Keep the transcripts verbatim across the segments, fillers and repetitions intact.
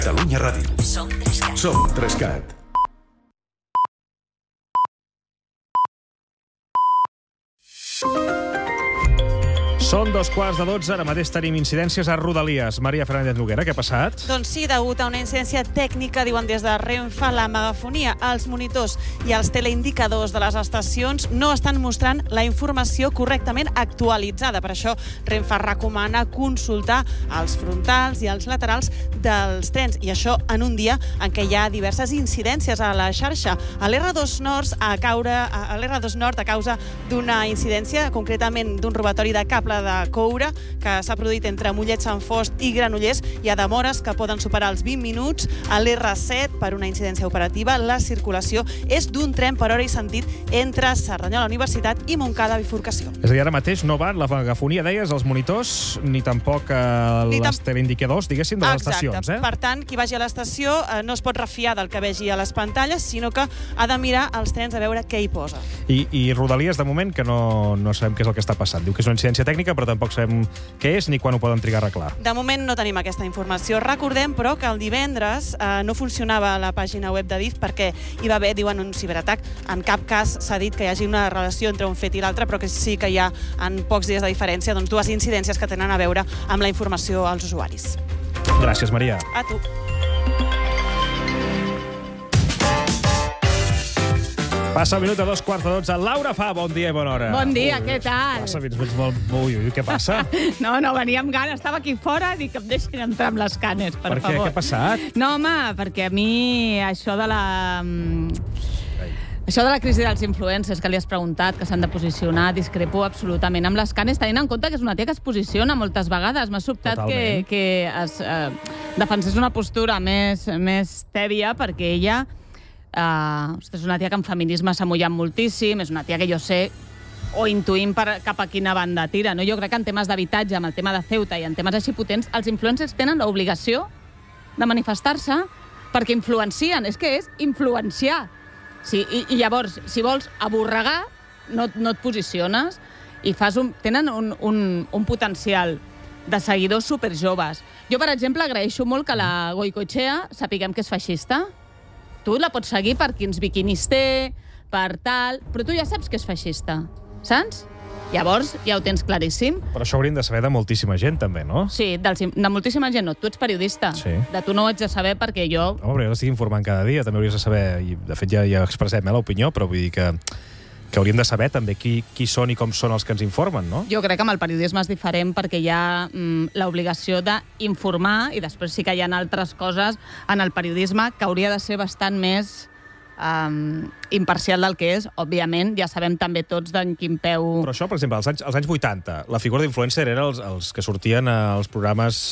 Catalunya Ràdio. Som Trescat. Som Trescat. Són dos quarts de dotze, ara mateix tenim incidències a Rodalies. Maria Fernández Noguera, què ha passat? Doncs sí, degut a una incidència tècnica, diuen des de Renfe, la megafonia, els monitors i els teleindicadors de les estacions no estan mostrant la informació correctament actualitzada. Per això, Renfe recomana consultar els frontals i els laterals dels trens, i això en un dia en què hi ha diverses incidències a la xarxa. A l'R dos Nord a caure a l'R dos Nord a causa d'una incidència, concretament d'un robatori de cable de coure que s'ha produït entre Mollet, Sant Fost i Granollers. Hi ha demores que poden superar els vint minuts. A l'R set, per una incidència operativa, la circulació és d'un tren per hora i sentit entre Cerdanyola Universitat i Montcada Bifurcació. És a dir, ara mateix no van la megafonia, deies, els monitors, ni tampoc eh, Ni tam- les teleindicadors, diguéssim, de les Exacte. estacions. Eh? Per tant, qui vagi a l'estació eh, no es pot refiar del que vegi a les pantalles, sinó que ha de mirar els trens a veure què hi posa. I, I Rodalies, de moment, que no, no sabem què és el que està passant. Diu que és una incidència tècnica, però tampoc sabem què és ni quan ho poden trigar a arreglar. De moment no tenim aquesta informació. Recordem, però, que el divendres eh, no funcionava la pàgina web de D I F perquè hi va haver, diuen, un ciberatac. En cap cas s'ha dit que hi hagi una relació entre un fet i l'altre, però que sí que hi ha, en pocs dies de diferència, doncs, dues incidències que tenen a veure amb la informació als usuaris. Gràcies, Maria. A tu. Passa el minut a dos quarts de dotze. Laura Fa, bon dia i bona hora. Bon dia, Ui, què tal? Passa, vens, vens molt... Ui, ui, què passa? No, no, venia amb gana. Estava aquí fora i que em deixin entrar amb les canes, per, Per què? favor. Què ha passat? No, home, perquè a mi això de la... Això de la crisi dels influencers que li has preguntat, que s'han de posicionar, discrepo absolutament amb les canes, tenint en compte que és una tia que es posiciona moltes vegades. M'ha sobtat que, Totalment. que es eh, defensés una postura més, més tèbia, perquè ella... Uh, ostres, és una tia que en feminisme s'ha mullat moltíssim, és una tia que jo sé o intuïm per, cap a quina banda tira. No? Jo crec que en temes d'habitatge, amb el tema de Ceuta i en temes així potents, els influencers tenen l'obligació de manifestar-se perquè influencien. És que és influenciar. Sí, i, I llavors, si vols aborregar, no, no et posiciones i fas un, tenen un, un, un potencial de seguidors superjoves. Jo, per exemple, agraeixo molt que la Goicoechea sapiguem que és feixista. Tu la pots seguir per quins biquinis té, per tal... Però tu ja saps que és feixista, saps? Llavors, ja ho tens claríssim. Però això hauríem de saber de moltíssima gent, també, no? Sí, dels, de moltíssima gent no. Tu ets periodista. Sí. De tu no ho haig de saber perquè jo... Home, però jo l'estic informant cada dia, també hauries de saber, i de fet ja, ja expressem eh, l'opinió, però vull dir que, que hauríem de saber també qui, qui són i com són els que ens informen, no? Jo crec que amb el periodisme és diferent perquè hi ha mm, l'obligació d'informar i després sí que hi ha altres coses en el periodisme que hauria de ser bastant més um, imparcial del que és. Òbviament, ja sabem també tots d'en quin peu... Però això, per exemple, als anys, als anys vuitanta, la figura d'influencer era els, els que sortien als programes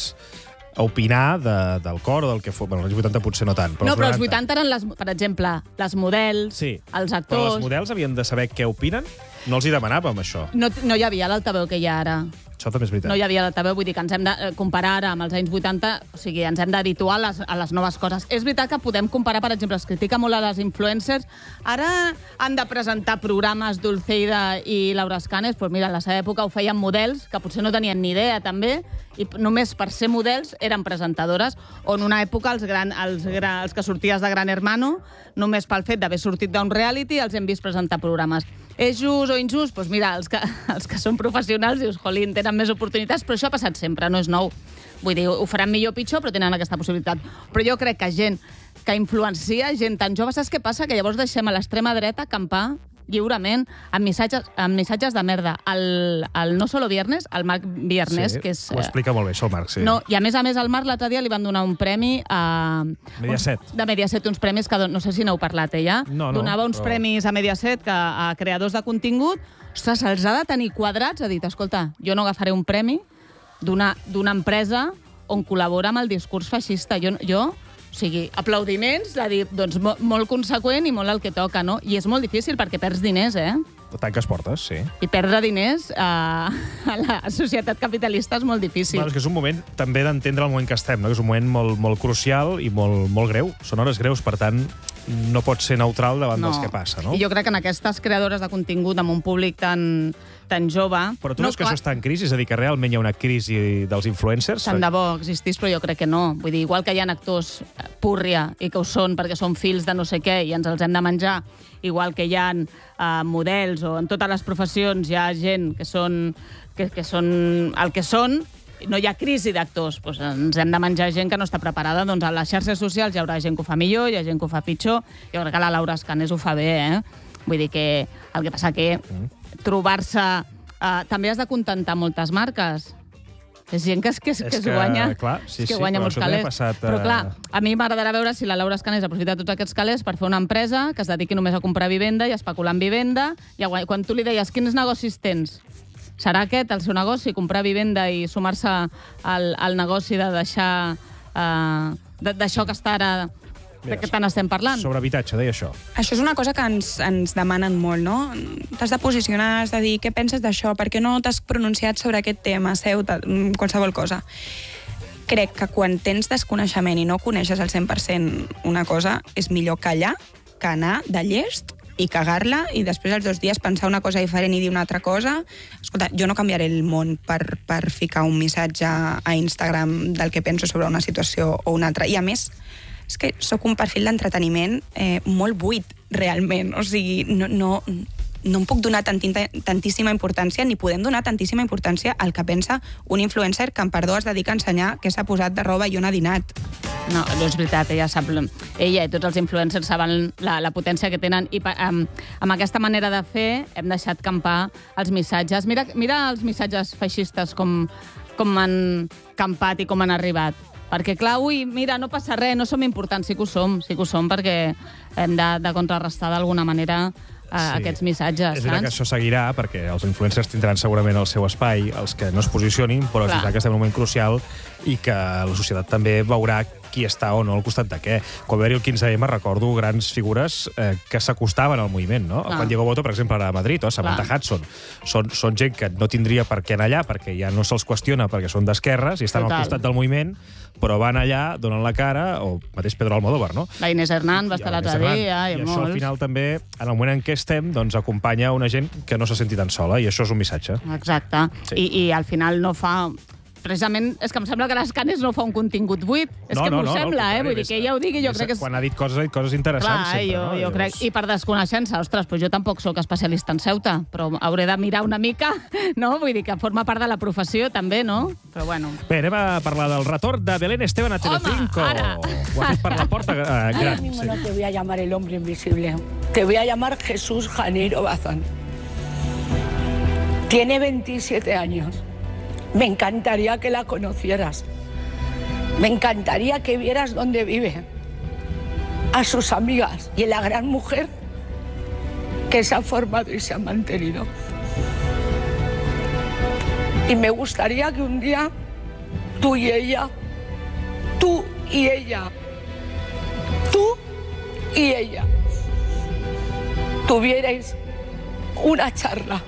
a opinar de, del cor o del que fos. Bueno, als anys vuitanta potser no tant, però no, als però els noranta. vuitanta eren, les, per exemple, les models, Sí, els però actors... els models havien de saber què opinen? No els hi demanàvem, això. No, no hi havia l'altaveu que hi ha ara. Això també és veritat. No hi havia l'altaveu, vull dir que ens hem de eh, comparar ara amb els anys vuitanta, o sigui, ens hem d'habituar a, les, a les noves coses. És veritat que podem comparar, per exemple, es critica molt a les influencers, ara han de presentar programes Dulceida i Laura Escanes, doncs mira, en la seva època ho feien models, que potser no tenien ni idea, també, i només per ser models eren presentadores, o en una època els, gran, els, gran, els que sorties de Gran Hermano, només pel fet d'haver sortit d'un reality, els hem vist presentar programes. És just o injust? Doncs mira, els que, els que són professionals dius, jolín, tenen més oportunitats, però això ha passat sempre, no és nou. Vull dir, ho faran millor o pitjor, però tenen aquesta possibilitat. Però jo crec que gent que influencia, gent tan jove, saps què passa? Que llavors deixem a l'extrema dreta acampar lliurement amb missatges, amb missatges de merda. El, el No Solo Viernes, el Marc Viernes, sí, que és... ho explica molt bé, això, el Marc, sí. No, i a més a més, al Marc l'altre dia li van donar un premi a... Mediaset. Uns, de Mediaset, uns premis que no sé si n'heu parlat, eh, ja? No, no, Donava uns però... premis a Mediaset que, a creadors de contingut. Ostres, se'ls ha de tenir quadrats. Ha dit, escolta, jo no agafaré un premi d'una d'una empresa on col·labora amb el discurs feixista. Jo, jo o sigui, aplaudiments, a dir, doncs, mo, molt conseqüent i molt el que toca, no? I és molt difícil perquè perds diners, eh? Tanques portes, sí. I perdre diners eh, a la societat capitalista és molt difícil. Bueno, és que és un moment també d'entendre el moment que estem, no? Que és un moment molt, molt crucial i molt, molt greu. Són hores greus, per tant, no pot ser neutral davant No. dels que passa, no? I jo crec que en aquestes creadores de contingut amb un públic tan, tan jove... Però tu no, veus que això està en crisi? És a dir, que realment hi ha una crisi dels influencers? Tant de bo existís, però jo crec que no. Vull dir, igual que hi ha actors púrria i que ho són perquè són fills de no sé què i ens els hem de menjar, igual que hi ha uh, models o en totes les professions hi ha gent que són, que, que són el que són, no hi ha crisi d'actors, doncs ens hem de menjar gent que no està preparada. Doncs a les xarxes socials hi haurà gent que ho fa millor, hi ha gent que ho fa pitjor. Jo crec que la Laura Escanes ho fa bé, eh? Vull dir que el que passa que trobar-se... Uh, també has de contentar moltes marques. És gent que, es, que, es, que es guanya, clar, sí, que sí, guanya molts calés. Passat, uh... Però clar, a mi m'agradarà veure si la Laura Escanes aprofita tots aquests calés per fer una empresa que es dediqui només a comprar vivenda i a especular en vivenda. I a, quan tu li deies quins negocis tens, serà aquest el seu negoci, comprar vivenda i sumar-se al, al negoci de deixar... Uh, d'això que està ara... De què tant estem parlant? Sobre habitatge, deia això. Això és una cosa que ens, ens demanen molt, no? T'has de posicionar, has de dir què penses d'això, per què no t'has pronunciat sobre aquest tema, seu, qualsevol cosa. Crec que quan tens desconeixement i no coneixes al cent per cent una cosa, és millor callar que anar de llest i cagar-la, i després els dos dies pensar una cosa diferent i dir una altra cosa. Escolta, jo no canviaré el món per, per ficar un missatge a Instagram del que penso sobre una situació o una altra. I a més, és que sóc un perfil d'entreteniment eh, molt buit, realment. O sigui, no, no, no em puc donar tantinta, tantíssima importància, ni podem donar tantíssima importància al que pensa un influencer que, en perdó, es dedica a ensenyar què s'ha posat de roba i on ha dinat. No, no és veritat, ella sap, ella i tots els influencers saben la, la potència que tenen, i amb, amb aquesta manera de fer hem deixat campar els missatges. Mira, mira els missatges feixistes com, com han campat i com han arribat. Perquè, clar, ui, mira, no passa res, no som importants, sí que ho som, sí que ho som, perquè hem de, de contrarrestar d'alguna manera a sí. aquests missatges, és veritat saps? que això seguirà, perquè els influencers tindran segurament el seu espai, els que no es posicionin, però és veritat que estem en un moment crucial i que la societat també veurà qui està o no al costat de què. Quan va haver-hi el quinze ema recordo grans figures eh, que s'acostaven al moviment, no? El Juan Diego Botto, per exemple, ara a Madrid, o Samantha Clar. Hudson. Són, són gent que no tindria per què anar allà, perquè ja no se'ls qüestiona perquè són d'esquerres i estan Total. Al costat del moviment, però van allà, donen la cara, o mateix Pedro Almodóvar, no? La Inés Hernán va estar l'altre dia, i, I molts. això al final també, en el moment en què estem, doncs acompanya una gent que no se senti tan sola, i això és un missatge. Exacte. Sí. I, I al final no fa... Precisament, és que em sembla que l'Escanes no fa un contingut buit. És no, que no, m'ho no, sembla, no, eh? Vull dir que ella ho digui, jo crec que... És... Quan ha dit coses, ha dit coses interessants, Clar, sempre, jo, no? jo crec... I per desconeixença, ostres, però jo tampoc sóc especialista en Ceuta, però hauré de mirar una mica, no? Vull dir que forma part de la professió, també, no? Però bueno... Bé, anem a parlar del retorn de Belén Esteban a Telecinco. Home, ara! Ho ha fet per la porta uh, gran. Ahora mismo no te voy a llamar el hombre invisible. Te voy a llamar Jesús Janeiro Bazán. Tiene veintisiete años. Me encantaría que la conocieras. Me encantaría que vieras dónde vive, a sus amigas y la gran mujer que se ha formado y se ha mantenido. Y me gustaría que un día tú y ella, tú y ella, tú y ella, tuvierais una charla.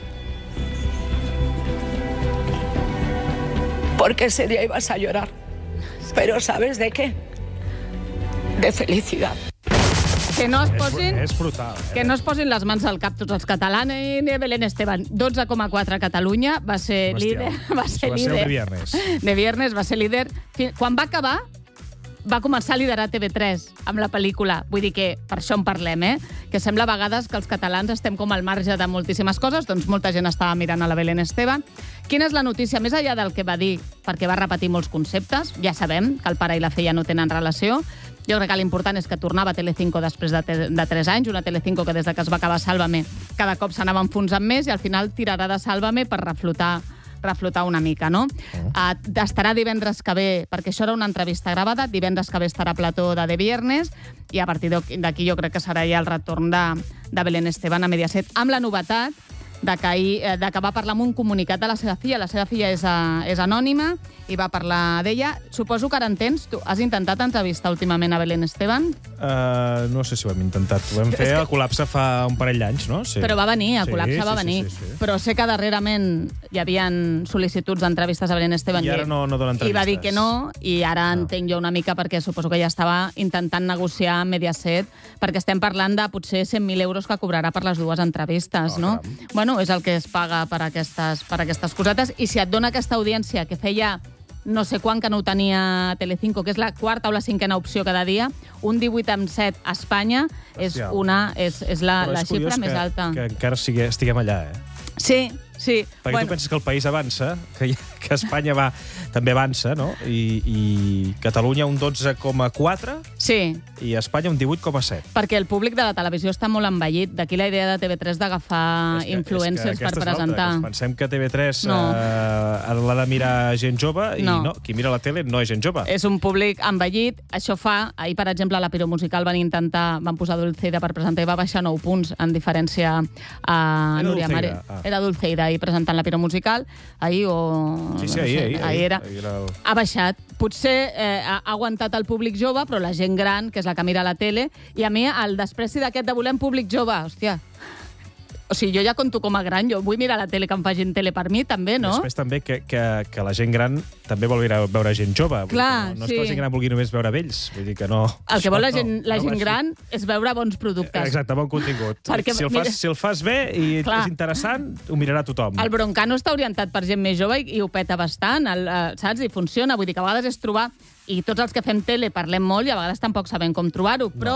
Porque ese día ibas a llorar. Pero ¿sabes de qué? De felicidad. Que no es posin... És, és brutal. Eh? Que no es posin les mans al cap tots els catalans. I Belén Esteban, dotze coma quatre a Catalunya, va ser Bestial. líder... Va ser va líder. ser el de viernes. De viernes va ser líder. Quan va acabar, va començar a liderar T V tres amb la pel·lícula. Vull dir que per això en parlem, eh? Que sembla a vegades que els catalans estem com al marge de moltíssimes coses, doncs molta gent estava mirant a la Belén Esteban. Quina és la notícia? Més enllà del que va dir, perquè va repetir molts conceptes, ja sabem que el pare i la filla no tenen relació. Jo crec que l'important és que tornava a Telecinco després de, de tres anys, una Telecinco que des de que es va acabar Sálvame cada cop s'anava enfonsant més i al final tirarà de Sálvame per reflotar reflotar una mica, no? Uh, estarà divendres que ve, perquè això era una entrevista gravada, divendres que ve estarà a plató de De Viernes, i a partir d'aquí jo crec que serà ja el retorn de, de Belén Esteban a Mediaset, amb la novetat de que, ahir, de que va parlar amb un comunicat de la seva filla. La seva filla és, a, és anònima i va parlar d'ella. Suposo que ara entens. Tu has intentat entrevistar últimament a Belén Esteban? Uh, no sé si ho hem intentat. Ho vam fer que... al Col·lapse fa un parell d'anys, no? Sí. Però va venir, a Col·lapse sí, va sí, venir. Sí, sí, sí. Però sé que darrerament hi havia sol·licituds d'entrevistes a Belén Esteban. I ara no, no dona entrevistes. I va dir que no, i ara no. entenc jo una mica perquè suposo que ja estava intentant negociar amb Mediaset, perquè estem parlant de potser cent mil euros que cobrarà per les dues entrevistes, oh, no? Caram. Bueno, és el que es paga per aquestes, per aquestes cosetes, i si et dona aquesta audiència que feia no sé quan que no ho tenia Telecinco, que és la quarta o la cinquena opció cada dia, un divuit amb set a Espanya és, una, és, és la, la és xifra més que, alta. que encara sigue, estiguem allà, eh? Sí, sí. Perquè bueno. Tu penses que el país avança, que, que Espanya va, també avança, no? I, i Catalunya un dotze coma quatre sí. i Espanya un divuit coma set. Perquè el públic de la televisió està molt envellit. D'aquí la idea de T V tres d'agafar influencers per presentar. Que pensem que T V tres no. eh, l'ha de mirar gent jove i no. no, qui mira la tele no és gent jove. És un públic envellit. Això fa... Ahir, per exemple, a la Piro Musical van intentar, van posar Dulceida per presentar i va baixar nou punts, en diferència a Núria Mare. Ah. Era Dulceida ahir presentant la Piro Musical. Ahir o... Sí, sí, no ahir, sé, ahir, ahir era. ahir era el... Ha baixat. Potser eh, ha aguantat el públic jove, però la gent gran, que és la que mira la tele, i a mi el despreci d'aquest de volem públic jove, hòstia... O sigui, jo ja conto com a gran, jo vull mirar la tele que em facin tele per mi, també, no? Després també que, que, que la gent gran també vol veure, veure gent jove. Clar, no, no sí. és que la gent gran vulgui només veure vells. Vull dir que no... El que vol la gent, no, la no gent gran és veure bons productes. Exacte, bon contingut. Perquè, si, el fas, mira, si el fas bé i clar, és interessant, ho mirarà tothom. El Broncano està orientat per gent més jove i, i ho peta bastant, el, uh, saps? I funciona. Vull dir que a vegades és trobar... I tots els que fem tele parlem molt i a vegades tampoc sabem com trobar-ho, però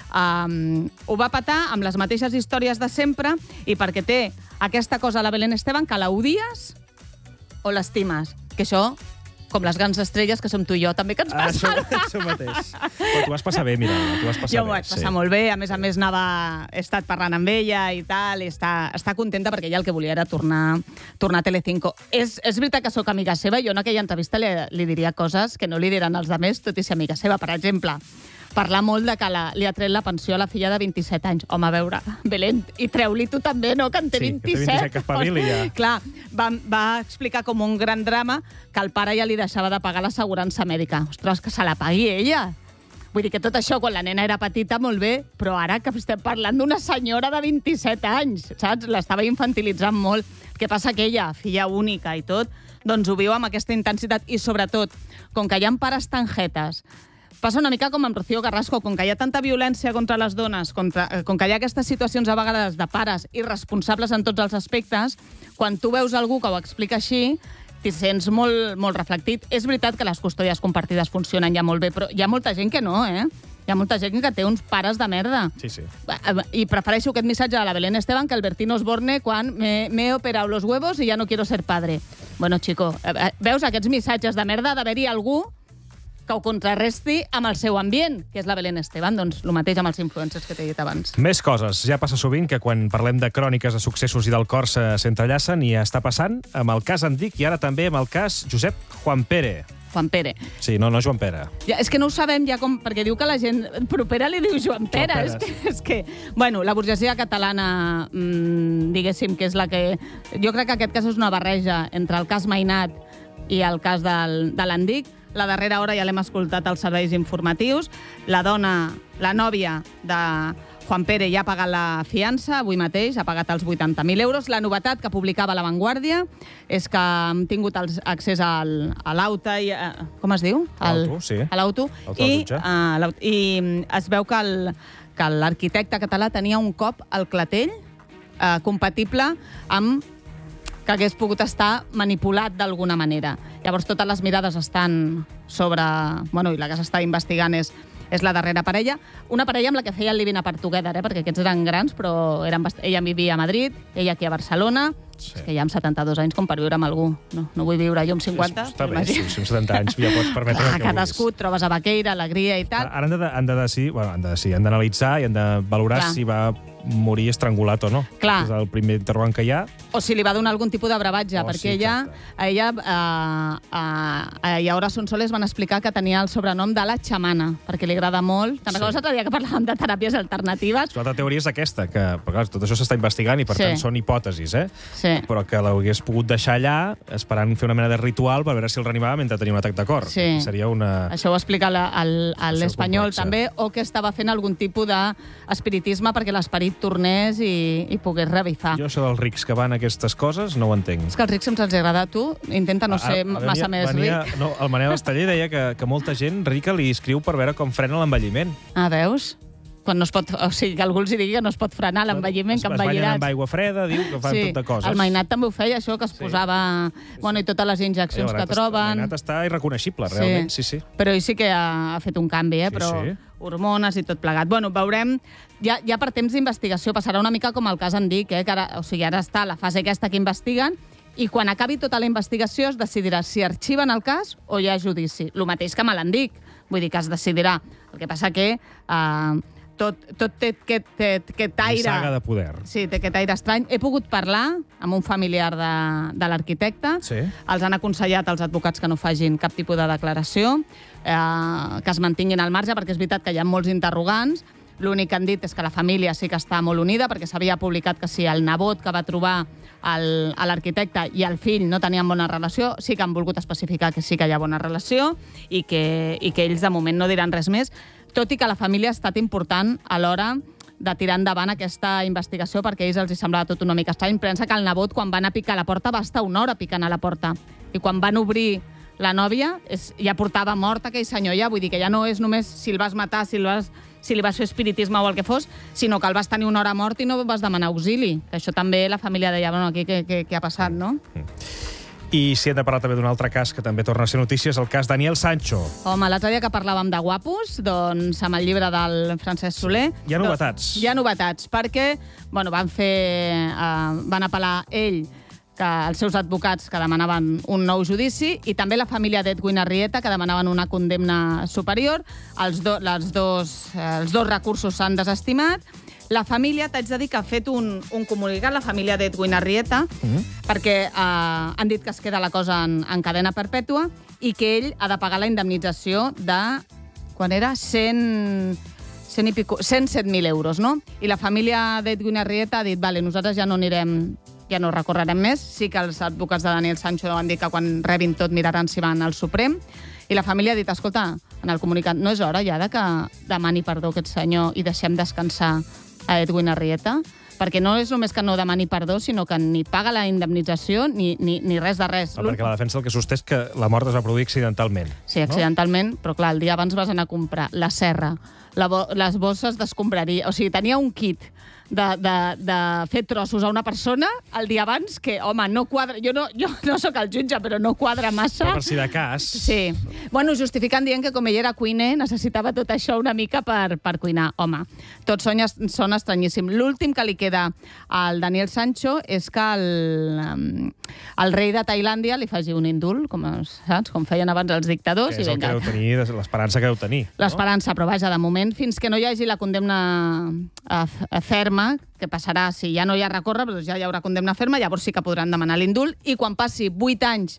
um, ho va petar amb les mateixes històries de sempre i perquè té aquesta cosa a la Belén Esteban que l'odies o l'estimes. Que això, com les grans estrelles que som tu i jo, també que ens passa. Ah, això, això mateix. Però tu vas passar bé, mira, tu vas passar jo bé. m'ho vaig passar sí. molt bé, a més a més anava, he estat parlant amb ella i tal, i està, està contenta perquè ella el que volia era tornar, tornar a Telecinco. És, és veritat que sóc amiga seva, jo en aquella entrevista li, li diria coses que no li diran els altres, tot i ser amiga seva. Per exemple, parlar molt de que la, li ha tret la pensió a la filla de vint-i-set anys. Home, a veure, Belén, i treu-li tu també, no?, que en té sí, vint-i-set. Sí, que té vint-i-set, que espavili ja. Clar, va, va explicar com un gran drama que el pare ja li deixava de pagar l'assegurança mèdica. Ostres, que se la pagui ella. Vull dir que tot això, quan la nena era petita, molt bé, però ara que estem parlant d'una senyora de vint-i-set anys, saps? L'estava infantilitzant molt. El que passa que ella, filla única i tot, doncs ho viu amb aquesta intensitat i, sobretot, com que hi ha pares tan jetes, passa una mica com amb Rocío Carrasco, com que hi ha tanta violència contra les dones, contra, com que hi ha aquestes situacions a vegades de pares irresponsables en tots els aspectes, quan tu veus algú que ho explica així, t'hi sents molt, molt reflectit. És veritat que les custòdies compartides funcionen ja molt bé, però hi ha molta gent que no, eh? Hi ha molta gent que té uns pares de merda. Sí, sí. I prefereixo aquest missatge de la Belén Esteban que el Bertín Osborne quan me, me he operado los huevos y ya no quiero ser padre. Bueno, chico, veus aquests missatges de merda d'haver-hi algú que ho contrarresti amb el seu ambient, que és la Belén Esteban, doncs el mateix amb els influencers que t'he dit abans. Més coses. Ja passa sovint que quan parlem de cròniques de successos i del cor s'entrellacen i està passant amb el cas Enric i ara també amb el cas Josep Juan Pere. Juan Pere. Sí, no, no Joan Pere. Ja, és que no ho sabem ja com... Perquè diu que la gent propera li diu Joan Pere. Joan és, que, és que... Bueno, la burgesia catalana, mmm, diguéssim, que és la que... Jo crec que aquest cas és una barreja entre el cas Mainat i el cas del, de l'Enric. La darrera hora ja l'hem escoltat als serveis informatius. La dona, la nòvia de Juan Pere ja ha pagat la fiança, avui mateix, ha pagat els vuitanta mil euros. La novetat que publicava La Vanguardia és que hem tingut el, accés al, a l'auto i... Uh, com es diu? L'auto, sí. A l'auto. I, uh, I es veu que el, que l'arquitecte català tenia un cop al clatell uh, compatible amb que hagués pogut estar manipulat d'alguna manera. Llavors, totes les mirades estan sobre... Bueno, i la que s'està investigant és, és la darrera parella. Una parella amb la que feia el Living Apart Together, eh? Perquè aquests eren grans, però eren bast... ella vivia a Madrid, ella aquí a Barcelona. Sí. És que ja amb setanta-dos anys com per viure amb algú. No, no vull viure jo amb cinquanta. Està bé, sí, amb setanta anys ja pots permetre el que cadascú vulguis. Trobes a Baqueira, alegria i tal. Ara han de, han de decidir, bueno, han de decidir, han d'analitzar i han de valorar Clar. si va morir estrangulat o no. Clar. És el primer interrogant que hi ha. O si li va donar algun tipus de bravatge, Oh, perquè sí, ella, a ella a, a, a Yaora Sonsoles van explicar que tenia el sobrenom de la xamana, perquè li agrada molt. Te'n Sí. recordes l'altre dia que parlàvem de teràpies alternatives? L'altra teoria és aquesta, que però, clar, tot això s'està investigant i per Sí. tant són hipòtesis, eh? Sí. Però que l'hagués pogut deixar allà esperant fer una mena de ritual per veure si el reanimava mentre tenia un atac de cor. Sí. Seria una... Això ho explica la- el- el- l'Espanyol complexa. també, o que estava fent algun tipus d'espiritisme perquè l'esperit tornés i, i pogués revifar. Jo això dels rics que van a aquestes coses no ho entenc. És que als rics sempre els agrada. Tu intenta no ser Ah, ah, massa venia- més venia, ric. No, el Manel Esteller deia que, que molta gent rica li escriu per veure com frena l'envelliment. Ah, veus? Quan no es pot, o sigui, que algú els digui que no es pot frenar l'envelliment, que Es banyen envelliràs. amb aigua freda, diu que fan Sí, tot de coses. el Mainat també ho feia, això, que es Sí. posava... Bueno, i totes les injeccions El que Mainat està- troben. El Mainat està irreconeixible, realment, sí, sí. Però ell sí que ha, ha fet un canvi, eh? Sí, Però sí. hormones i tot plegat. Bueno, veurem... Ja, ja per temps d'investigació passarà una mica com el cas en Dic, eh? Que ara, o sigui, ara està la fase aquesta que investiguen i quan acabi tota la investigació es decidirà si arxiven el cas o hi ha judici. El mateix que amb l'Endic. Vull dir que es decidirà. El que passa que eh, tot, tot té aquest, aquest aire... Saga de poder. Sí, té aquest aire estrany. He pogut parlar amb un familiar de, de l'arquitecte. Sí. Els han aconsellat als advocats que no facin cap tipus de declaració, eh, que es mantinguin al marge, perquè és veritat que hi ha molts interrogants. L'únic que han dit és que la família sí que està molt unida, perquè s'havia publicat que si el nebot que va trobar el, a l'arquitecte i el fill no tenien bona relació, sí que han volgut especificar que sí que hi ha bona relació i que, i que ells de moment no diran res més, tot i que la família ha estat important a l'hora de tirar endavant aquesta investigació perquè a ells els hi semblava tot una mica estrany. Pensa que el nebot, quan van a picar a la porta, va estar una hora picant a la porta. I quan van obrir la nòvia, és, ja portava mort aquell senyor ja. Vull dir que ja no és només si el vas matar, si, el vas, si li vas fer espiritisme o el que fos, sinó que el vas tenir una hora mort i no vas demanar auxili. Que això també la família deia, bueno, aquí què, què, què ha passat, no? I si hem de parlar també d'un altre cas que també torna a ser notícies, el cas Daniel Sancho. Home, l'altre dia que parlàvem de guapos, doncs amb el llibre del Francesc Soler... Hi ha novetats. Hi ha novetats, perquè bueno, van fer... Eh, van apel·lar ell que els seus advocats que demanaven un nou judici i també la família d'Edwin Arrieta que demanaven una condemna superior. Els, do, les dos, eh, els dos recursos s'han desestimat. La família, t'haig de dir que ha fet un, un comunicat, la família d'Edwin Arrieta, mm. perquè eh, han dit que es queda la cosa en, en cadena perpètua i que ell ha de pagar la indemnització de... quan era? cent... cent i pico, cent set mil euros, no? I la família d'Edwin Arrieta ha dit, vale, nosaltres ja no anirem, ja no recorrerem més. Sí que els advocats de Daniel Sancho han dit que quan rebin tot miraran si van al Suprem. I la família ha dit, escolta, en el comunicat, no és hora ja de que demani perdó aquest senyor i deixem descansar a Edwin Arrieta? Perquè no és només que no demani perdó, sinó que ni paga la indemnització ni, ni, ni res de res. No, perquè la defensa el que sosté és que la mort es va produir accidentalment. Sí, accidentalment, no? Però clar, el dia abans vas anar a comprar la serra, la bo les bosses d'escombraria... O sigui, tenia un kit de, de, de fer trossos a una persona el dia abans que, home, no quadra... Jo no, jo no sóc el jutge, però no quadra massa. Però per si de cas... Sí. Bueno, justificant dient que com ell era cuiner, necessitava tot això una mica per, per cuinar. Home, tots són, són estranyíssim. L'últim que li queda al Daniel Sancho és que el, el rei de Tailàndia li faci un indult, com, saps? Com feien abans els dictadors. Que és i el que vinga. deu tenir, l'esperança que deu tenir. L'esperança, però vaja, de moment, fins que no hi hagi la condemna a, a ferma, que passarà, si ja no hi ha recórrer, però ja hi haurà condemna ferma, llavors sí que podran demanar l'indult, i quan passi vuit anys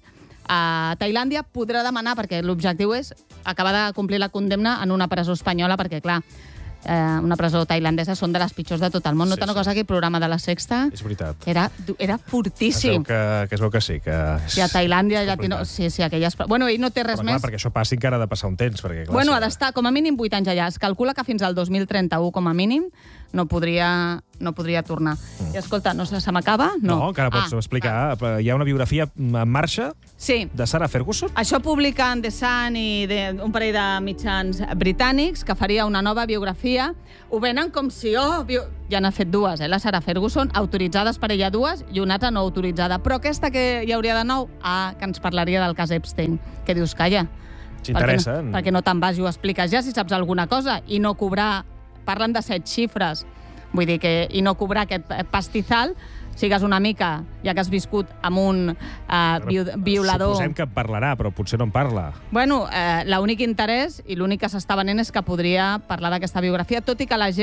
a Tailàndia podrà demanar, perquè l'objectiu és acabar de complir la condemna en una presó espanyola, perquè, clar, eh, una presó tailandesa són de les pitjors de tot el món. No Sí, te'n sí. recordes aquell programa de la Sexta? És veritat. Era, era Es fortíssim. veu que, que es veu que sí, que... És, I a Tailàndia, és Llatino... complicat. Sí, sí, aquelles... Bueno, ell no té res Però, clar, més... perquè això passi encara ha de passar un temps. Perquè, clar, Bueno, si- ha d'estar com a mínim vuit anys allà. Es calcula que fins al dos mil trenta-u, com a mínim, no podria, no podria tornar. I escolta, no se, se m'acaba? No, No, encara pots Ah, explicar. Hi ha una biografia en marxa Sí. de Sarah Ferguson? Això publica en The Sun i de, un parell de mitjans britànics que faria una nova biografia. Ho venen com si, oh, bio... ja n'ha fet dues, eh, la Sarah Ferguson, autoritzades per ella dues i una altra no autoritzada. Però aquesta que hi hauria de nou, ah, que ens parlaria del cas Epstein. Que dius, calla, T'interessa? perquè no, perquè no te'n vas i ho expliques ja si saps alguna cosa i no cobrar... Parlen de set xifres, vull dir que... I no cobrar aquest pastizal, sigues una mica, ja que has viscut amb un eh, vi violador... Suposem que en parlarà, però potser no en parla. Bueno, eh, l'únic interès i l'únic que s'està venent és que podria parlar d'aquesta biografia, tot i que la gent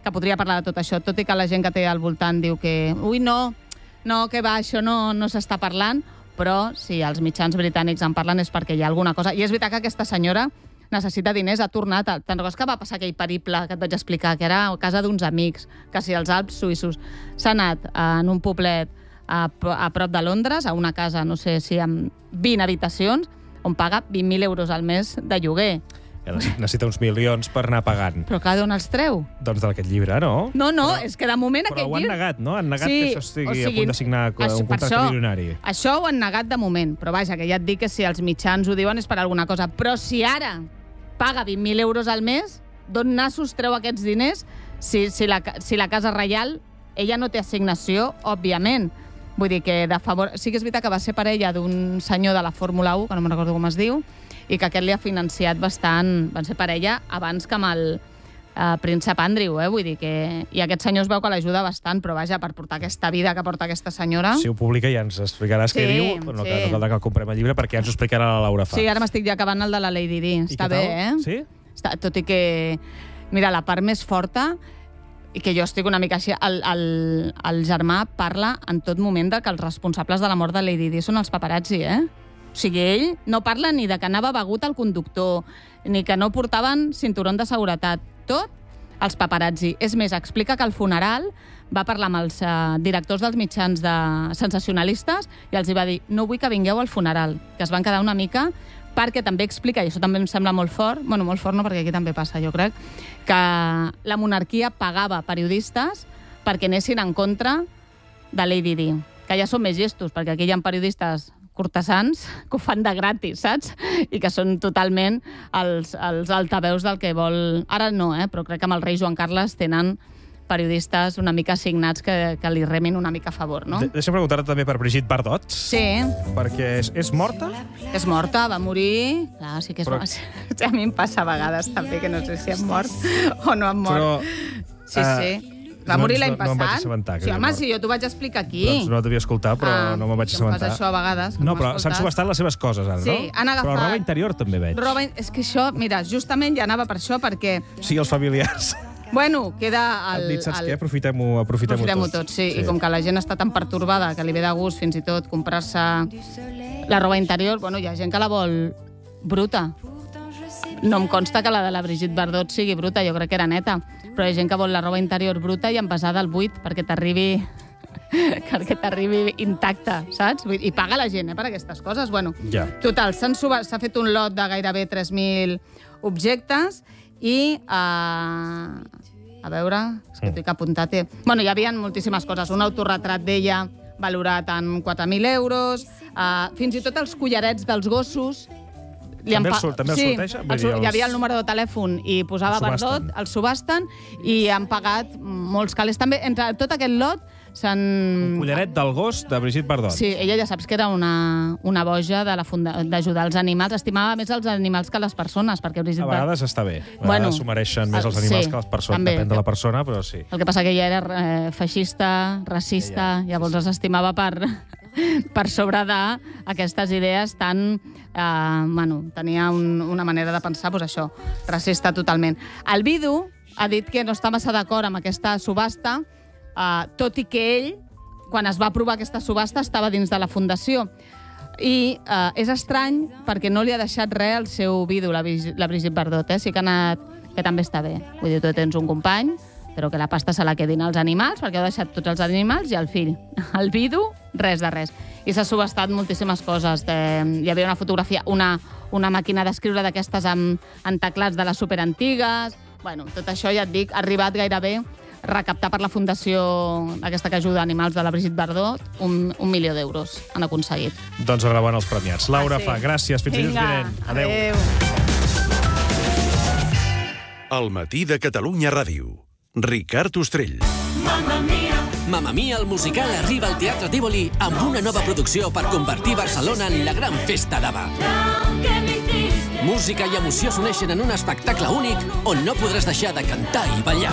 que podria parlar de tot això, tot i que la gent que té al voltant diu que ui, no, no, que va, això no, no s'està parlant, però si els mitjans britànics en parlen és perquè hi ha alguna cosa. I és veritat que aquesta senyora necessita diners, ha tornat. Te'n recordes que va passar aquell periple que et vaig explicar, que era a casa d'uns amics, que si els Alps suïssos. S'ha anat en un poblet a, a prop de Londres, a una casa, no sé si amb vint habitacions, on paga vint mil euros al mes de lloguer. Necessita uns milions per anar pagant. Però clar, d'on els treu? Doncs d'aquest llibre, no? No, no, però, és que de moment però aquest ho han llibre... negat, no? Han negat sí, que això estigui o sigui, a punt de signar això, un contracte això, milionari. Això ho han negat de moment, però vaja, que ja et dic que si els mitjans ho diuen és per alguna cosa. Però si ara paga vint mil euros al mes, d'on nassos treu aquests diners si, si, la, si la Casa Reial, ella no té assignació, òbviament. Vull dir que de favor... Sí que és veritat que va ser parella d'un senyor de la Fórmula u, que no me'n recordo com es diu, i que aquest li ha financiat bastant... Van ser parella abans que amb el eh, príncep Andrew, eh? Vull dir que... I aquest senyor es veu que l'ajuda bastant, però vaja, per portar aquesta vida que porta aquesta senyora... Si ho publica ja ens explicaràs sí, què diu, però no, sí. no cal que comprem el llibre perquè ja ens ho explicarà la Laura Fa. Sí, ara m'estic ja acabant el de la Lady Di. Està bé, eh? Sí? Està, tot i que... Mira, la part més forta, i que jo estic una mica així, el, el, el germà parla en tot moment de que els responsables de la mort de Lady Di són els paparazzi, eh? O sigui, ell no parla ni de que anava begut el conductor, ni que no portaven cinturón de seguretat. Tot els paparazzi. És més, explica que al funeral va parlar amb els uh, directors dels mitjans de sensacionalistes i els hi va dir no vull que vingueu al funeral, que es van quedar una mica perquè també explica, i això també em sembla molt fort, bueno, molt fort no, perquè aquí també passa, jo crec, que la monarquia pagava periodistes perquè anessin en contra de Lady Di, que ja són més gestos, perquè aquí hi ha periodistes cortesans que ho fan de gratis, saps? I que són totalment els, els altaveus del que vol... Ara no, eh? Però crec que amb el rei Joan Carles tenen periodistes una mica assignats que, que li remin una mica a favor, no? De Deixa'm preguntar-te també per Brigitte Bardot. Sí. Perquè és, és morta? És morta, va morir... Clar, sí que és Però... morta. A mi em passa a vegades també que no sé si han mort o no han mort. Però... Sí, sí. Uh... Va morir l'any no, no passat. No em vaig assabentar. Sí, home, sí, jo t'ho vaig explicar aquí. Doncs no devia escoltar, però ah, no me'n vaig assabentar. Em això a vegades. No, però s'han subestat les seves coses, ara, sí, no? Han agafat... Però roba interior també veig. Roba... És que això, mira, justament ja anava per això, perquè... Sí, els familiars. Bueno, queda el... Et dit, saps el... què? Aprofitem-ho aprofitem Aprofitem-ho tot. tot, sí. sí. I com que la gent està tan pertorbada que li ve de gust fins i tot comprar-se la roba interior, bueno, hi ha gent que la vol bruta. No em consta que la de la Brigitte Bardot sigui bruta, jo crec que era neta, però hi ha gent que vol la roba interior bruta i envasada al buit perquè t'arribi perquè t'arribi intacta, saps? I paga la gent, eh, per aquestes coses. Bueno, ja. Total, s'ha fet un lot de gairebé tres mil objectes i, uh, a veure, és que tinc apuntat... Eh. Bueno, hi havia moltíssimes coses. Un autorretrat d'ella valorat en quatre mil euros, uh, fins i tot els collarets dels gossos. També el, també el sí, sorteja? El, els... Hi havia el número de telèfon i posava Bardot, el subasten, i han pagat molts calés. També, entre tot aquest lot, s'han... Un collaret del gos de Brigitte Bardot. Sí, ella ja saps que era una, una boja de la funda... d'ajudar els animals. Estimava més els animals que les persones, perquè Brigitte... A vegades està bé. A vegades bueno, s'ho mereixen més els animals sí, que les persones. també. Depèn de la persona, però sí. El que passa que ella era eh, feixista, racista, ja, ja. Llavors els estimava per... per sobre d'aquestes idees tan... Eh, bueno, tenia un, una manera de pensar, doncs això, racista totalment. El vidu ha dit que no està massa d'acord amb aquesta subhasta, eh, tot i que ell, quan es va aprovar aquesta subhasta, estava dins de la fundació. I eh, és estrany perquè no li ha deixat res al seu vidu, la, la Brigitte Bardot, eh? Sí que ha anat... que també està bé. Vull dir, tu tens un company, però que la pasta se la quedin els animals, perquè ha deixat tots els animals i el fill. El vidu, res de res. I s'ha subestat moltíssimes coses. De... Hi havia una fotografia, una, una màquina d'escriure d'aquestes amb, amb teclats de les superantigues. Bueno, tot això, ja et dic, ha arribat gairebé recaptar per la fundació aquesta que ajuda animals de la Brigitte Bardot un, un milió d'euros han aconseguit. Doncs enhorabona als premiats. Laura ah, sí. Fa, gràcies. Fins dilluns vinent. Adéu. Adéu. El matí de Catalunya Ràdio. Ricard Ostrell. Mamma Mia. Mamma Mia, el musical, arriba al Teatre Tívoli amb una nova producció per convertir Barcelona en la gran festa d'Ava. Música i emoció s'uneixen en un espectacle únic on no podràs deixar de cantar i ballar.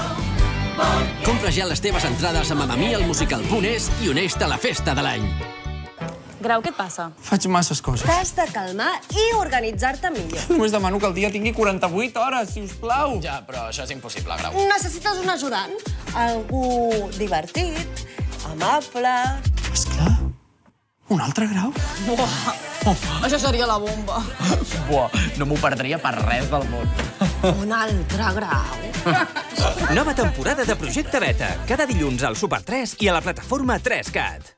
Compra ja les teves entrades a mamamialmusical punt es i uneix-te a la festa de l'any. Grau, què et passa? Faig masses coses. T'has de calmar i organitzar-te millor. Només demano que el dia tingui quaranta-vuit hores, si us plau. Ja, però això és impossible, Grau. Necessites un ajudant. Algú divertit, amable... Esclar. Un altre Grau? Buah, això seria la bomba. Buah, no m'ho perdria per res del món. Un altre Grau. Nova temporada de Projecte Beta. Cada dilluns al Super tres i a la plataforma tres cat.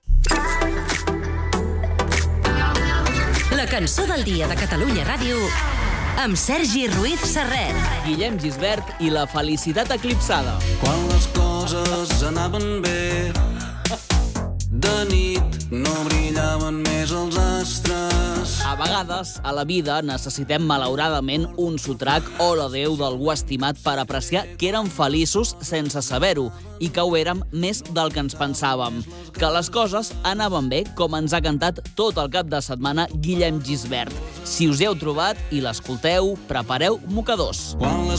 La cançó del dia de Catalunya Ràdio amb Sergi Ruiz Serret. Guillem Gisbert i la felicitat eclipsada. Quan les coses anaven bé, de nit no brillaven més els astres. A vegades, a la vida, necessitem malauradament un sotrac o la Déu d'algú estimat per apreciar que érem feliços sense saber-ho i que ho érem més del que ens pensàvem. Que les coses anaven bé, com ens ha cantat tot el cap de setmana Guillem Gisbert. Si us hi heu trobat i l'escolteu, prepareu mocadors.